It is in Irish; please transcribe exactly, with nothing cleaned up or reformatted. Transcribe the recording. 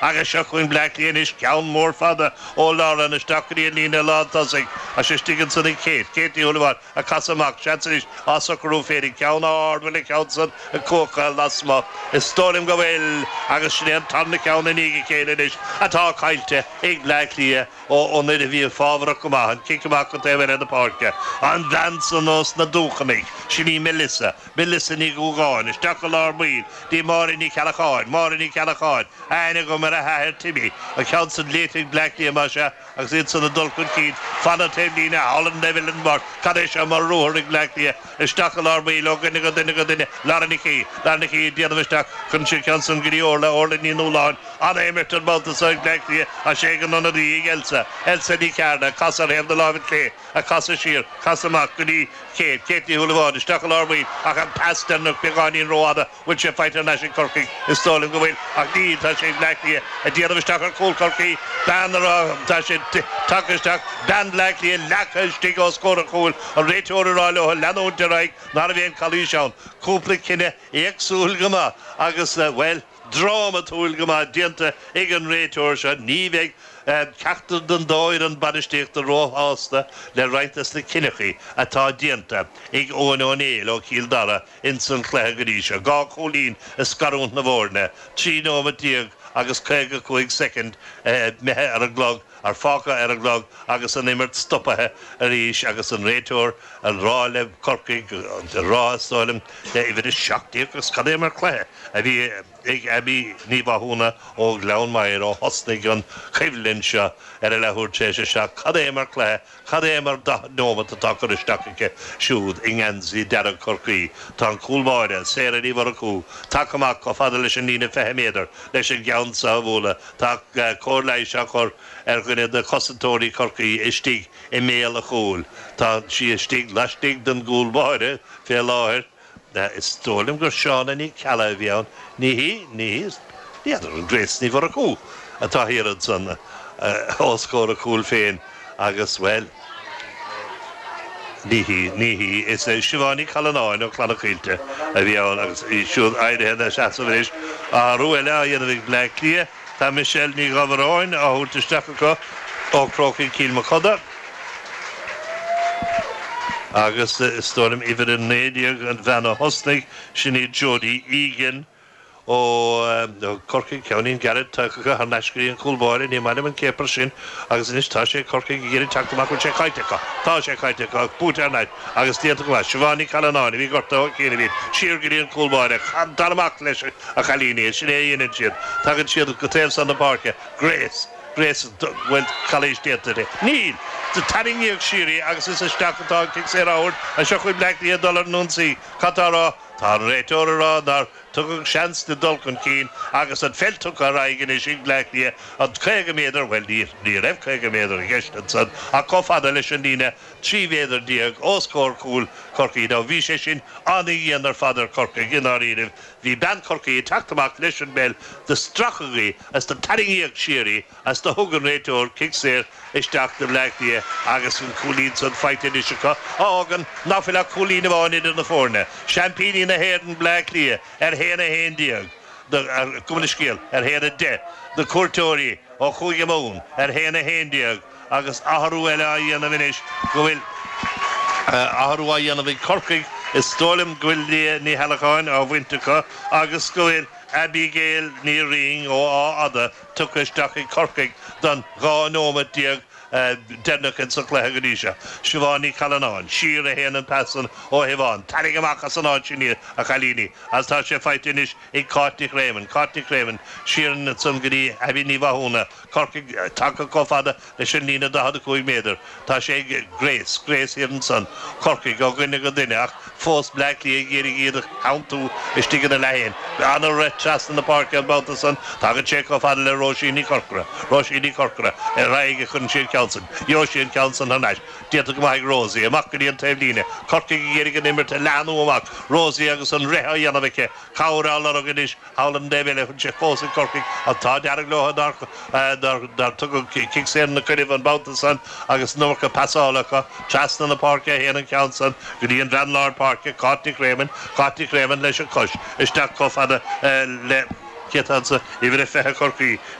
agus seo chuin Blackley is ceann mór fada ó lára na stacaí lína látasig a sé stigan san i céit céití úlahar a casamach seanis as a grú féidir ceann áardhfuil ceansan a cócha lasma is stólim go bhfuil agus snéan tanna ceann na níige céine is atá caiilte ag Blackley ó ó nuidir bhí fábhar go maithan cicamach go téhfuil na páirce an bheansan os na dúchanig sinní Melissa Melissa ní gúgáin is teach lár bíl dí márin ní cealacháin márin ní cealacháin aine go mar a heir tibí a ceansan léting Blackley a se agus iad san na dulcún cíd fanna téimlína hálan nevillan mar cadéis a mar rúthir ag Blackley is teach lár bíl ó gine go duine go duine lána cí lána cí déanamhisteach chun si ceansan gurí orla orla ní núláin an éimirt an balta sa Blackley a sé gan anna dí Elsa Elsa ní cearna casar héim na lábhid clé a casa sír casamach go ní céit céití thuúlaháin is teach lár bíl ach an pastan nach beáinín róada bhfuil sé feitar na sin corcaí is tólim go bhfuil ach ní tá sé Blackley a déanamhisteach ar cúl corcaí dan ar tá sé takisteach Dan Blackley lechastig ó scóra cúil an réiteóráile ó leanú deráig ná a bhíon chalí seán cúpla cinenne éagsúil go má agus well drama túil go má dianta ag an réiteóir se ní bheith ceachtar den dáir an banisteocht a róháasta le reitas na cinnechaí atá dianta ag óin ó néil ó cíl dara in san cléthe go ríise gá cholín a scarúnt na bhórne trí nóma díag agus céige chuig second methe ar a glog ar fáca ar a glog agus an imirt stoppathe a ríis agus an réiteóir an rá le corcaig an rá stálim le i bhid is seachtaí agus cadé mar cléthe a bhí ag abí ní bhúna ó leann maiir ó hosnaigh an chuimhlinn seo ar a lethúir téise se cadé mar cléthe cadé mar nóma a takear isteachcha siúd i ngansaí dearag corcaí tá an cúlmáide séar a níomhar a cú take amach go fada leis an nína feithe méidir leis an gceann sa bhla tá cór leiise a chur ar gine de cosantóirí corcaí istigh i méal a chúl tá si istigh leistigh den gúlmáide fé láthir is tólim gur seánna ní ceala bhíann ní hí ní hí níidir an grés ní bhar a cú atá hiad san óscóir a cúil féin agus well ní hí ní hí is é siomhánaí chalanáin ó chlanachílte a bhíann agus í siúd airithe na seaamhréis a ruile a dhéanamh Blackley tá Michelle ní gabharáin a thuúltaisteach go ó crócaí cíl mo choda agus is tólim ifir an néideag an bheanna hosnaigh sinní Jodie Egan ó corcaí ceannaín Garrett tucha an leiscaí an cúlbáir ní maidin an cépar sin agus inis tá sé corcaí géirí teachtamach chu sé caiitecha tá sé caiitecha bút ar naid agus tíanta go Siobhánaí Callanáin bhí gorta chéana bhíon siar gurí an cúlbáire darmach leis a chalíní sin é dhéanaan siad tugann siad go taobh san na parke Grace Grace went chalíis déanta níl the taringíag sirí agus is isteachtatá cic sé áhairt a seo chuid Blackley a dul núnsaí catárá tá réiteóir rá nar tugadh seans de dulchan cín agus an feltucha raigen is sin Blackley an chéige méidir well ní ní raibh chéige méidir gceistan san a cofada leis an líne trí méidir díag óscóir cúil corcaí ná bhí sé sin anna dhéanaar fadar corcaí ginar íanamh hí ben corcaí teachtamach leis an bell de strachagaí as de taringíag sirí as de thugann réiteóir cic séir isteach de Blackley agus an cúlín san feitin is secha ágan náfila cúlín bháin idir na fórne champíní na héan Blackley ar héna héan díag cumna scéal ar héana de de cuairteoirí ó chuige mún ar héana héan díag agus athrú eile a dhéanamh inis go bhfuil athrú a dhéanamh corcaig is tólim go bhfuil ní healacháin á bhaintecha agus go bhfuil Abigail ní ring ó á ada tuchaisteach i corcaig don gá nóma díag Dennach sa cléthe go ríise Siobhánaí Callanáin siar a héanaan pesan ó Hibháin taring amach as an áid sin a chalíní as tá sé feitin is ag Cartnich Raymond Cartnich Raymond siaran san gurí abhí ní bhúna corcaig take cofada leis sin lína dahad chuig méidir tá sé Grace Grace héan san corcaig ó gine go duine ach fós Blackley ag géirí iad countú is tí na lehéin anna réitras na parke an báta san tá go sé cofada le Róisíní Corcra Róisíní Corcra ar raige chun siad Kelson Yoshi and Kelson and Nash Dieter Mike Rosie Makri and Tevline Corky Gerigan Immer to Lanu Mak Rosie agus an Reha Yanavike Kaura Lorganish Howland Devil Chefos and Corky a Todd Araglo Dark Dar Dar took kicks in the Curve and Boughton Agus Norca Pasolaka Chaston the Park here in Kelson Gideon Van Lord Park Carty Craven Carty Craven Leisure Kush Ishtakoff had a le Ketansa even if Corky